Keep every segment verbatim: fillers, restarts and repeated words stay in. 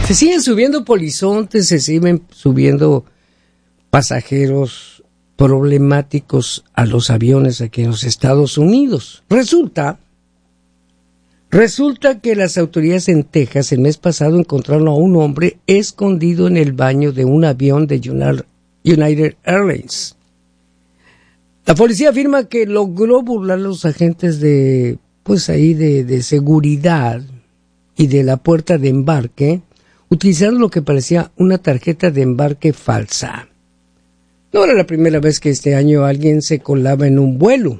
Se siguen subiendo polizontes, se siguen subiendo pasajeros problemáticos a los aviones aquí en los Estados Unidos. Resulta, resulta que las autoridades en Texas el mes pasado encontraron a un hombre escondido en el baño de un avión de United Airlines. La policía afirma que logró burlar a los agentes de, pues ahí de, de seguridad y de la puerta de embarque, utilizando lo que parecía una tarjeta de embarque falsa. No era la primera vez que este año alguien se colaba en un vuelo.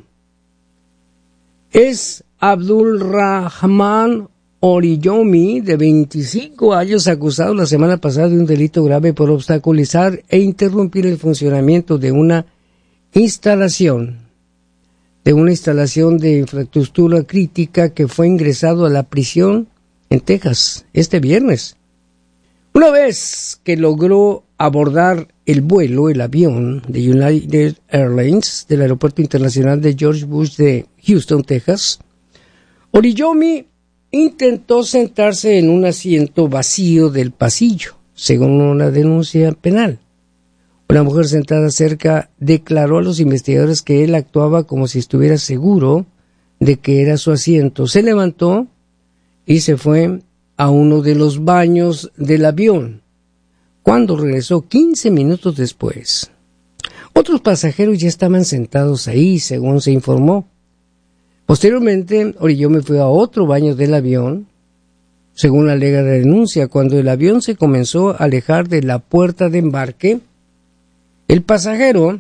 Es Abdul Rahman Oriyomi, de veinticinco años, acusado la semana pasada de un delito grave por obstaculizar e interrumpir el funcionamiento de una instalación, de una instalación de infraestructura crítica que fue ingresado a la prisión en Texas este viernes. Una vez que logró abordar el vuelo, el avión de United Airlines del Aeropuerto Internacional de George Bush de Houston, Texas, Oriyomi intentó sentarse en un asiento vacío del pasillo, según una denuncia penal. Una mujer sentada cerca declaró a los investigadores que él actuaba como si estuviera seguro de que era su asiento. Se levantó y se fue a uno de los baños del avión. Cuando regresó quince minutos después, otros pasajeros ya estaban sentados ahí, según se informó. Posteriormente, Oriyomi fue a otro baño del avión, según alega la denuncia. Cuando el avión se comenzó a alejar de la puerta de embarque, el pasajero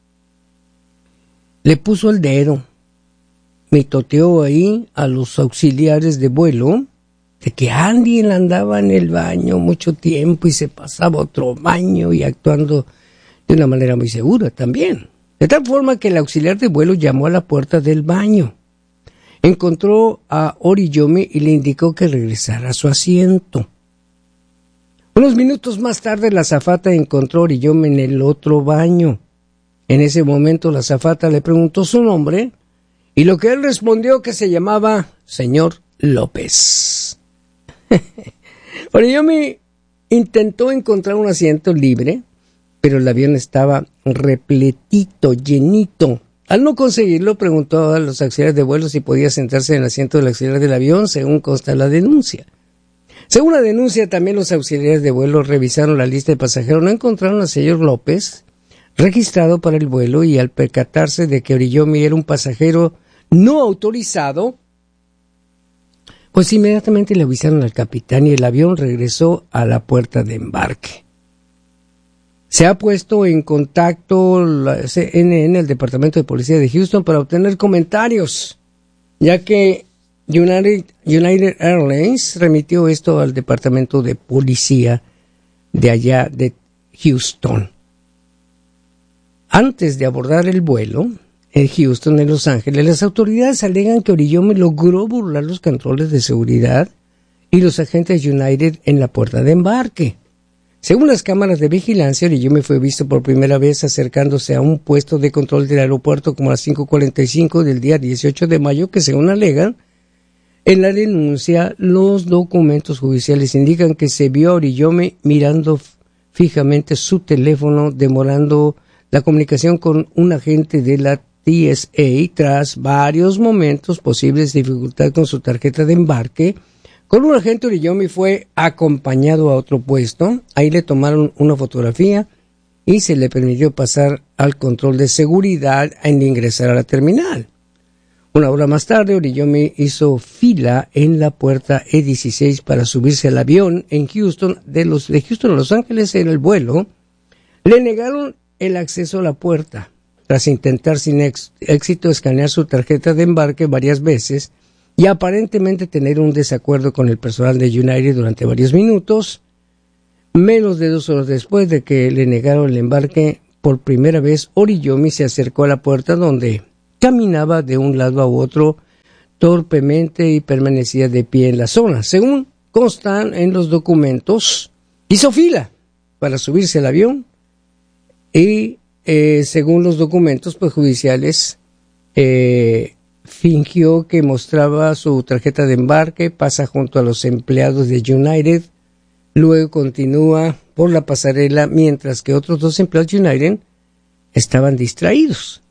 le puso el dedo, mitoteó ahí a los auxiliares de vuelo de que alguien andaba en el baño mucho tiempo y se pasaba a otro baño y actuando de una manera muy segura también. De tal forma que el auxiliar de vuelo llamó a la puerta del baño. Encontró a Oriyomi y le indicó que regresara a su asiento. Unos minutos más tarde la azafata encontró a Oriyomi en el otro baño. En ese momento la azafata le preguntó su nombre y lo que él respondió que se llamaba señor López. Oriyomi intentó encontrar un asiento libre, pero el avión estaba repletito, llenito. Al no conseguirlo, preguntó a los auxiliares de vuelo si podía sentarse en el asiento del auxiliar del avión, según consta la denuncia. Según la denuncia, también los auxiliares de vuelo revisaron la lista de pasajeros, no encontraron al señor López registrado para el vuelo y al percatarse de que Oriyomi era un pasajero no autorizado, pues inmediatamente le avisaron al capitán y el avión regresó a la puerta de embarque. Se ha puesto en contacto la C N N, el Departamento de Policía de Houston, para obtener comentarios, ya que United, United Airlines remitió esto al Departamento de Policía de allá de Houston. Antes de abordar el vuelo en Houston, en Los Ángeles, las autoridades alegan que Oriyomi logró burlar los controles de seguridad y los agentes United en la puerta de embarque. Según las cámaras de vigilancia, Oriyomi fue visto por primera vez acercándose a un puesto de control del aeropuerto como a las cinco cuarenta y cinco del día dieciocho de mayo, que según alegan en la denuncia, los documentos judiciales indican que se vio a Oriyomi mirando fijamente su teléfono, demorando la comunicación con un agente de la T S A tras varios momentos posibles de dificultad con su tarjeta de embarque. Con un agente, Oriyomi fue acompañado a otro puesto. Ahí le tomaron una fotografía y se le permitió pasar al control de seguridad en ingresar a la terminal. Una hora más tarde, Oriyomi hizo fila en la puerta E dieciséis para subirse al avión en Houston, de, los, de Houston a Los Ángeles en el vuelo. Le negaron el acceso a la puerta. Tras intentar sin ex, éxito escanear su tarjeta de embarque varias veces y aparentemente tener un desacuerdo con el personal de United durante varios minutos, menos de dos horas después de que le negaron el embarque por primera vez, Oriyomi se acercó a la puerta donde caminaba de un lado a otro torpemente y permanecía de pie en la zona. Según constan en los documentos, hizo fila para subirse al avión y eh, según los documentos pues, judiciales, eh, fingió que mostraba su tarjeta de embarque, pasa junto a los empleados de United Luego continúa por la pasarela mientras que otros dos empleados de United estaban distraídos.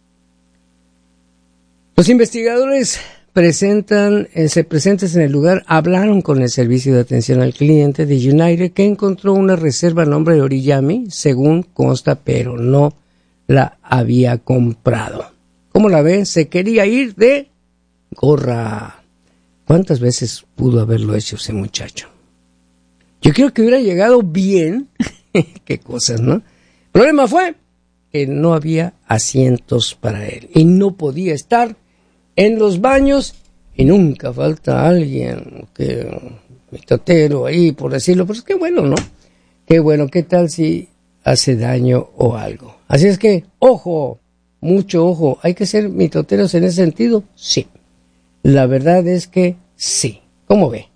Los investigadores presentan, eh, se presentes en el lugar hablaron con el servicio de atención al cliente de United que encontró una reserva a nombre de Origami, según consta, pero no la había comprado. ¿Cómo la ven? Se quería ir de gorra. ¿Cuántas veces pudo haberlo hecho ese muchacho? Yo creo que hubiera llegado bien. Qué cosas, ¿no? El problema fue que no había asientos para él y no podía estar en los baños y nunca falta alguien que mitotero ahí, por decirlo, pues qué bueno, ¿no? Qué bueno, ¿qué tal si hace daño o algo? Así es que, ojo, mucho ojo, ¿hay que ser mitoteros en ese sentido? Sí. La verdad es que sí. ¿Cómo ve?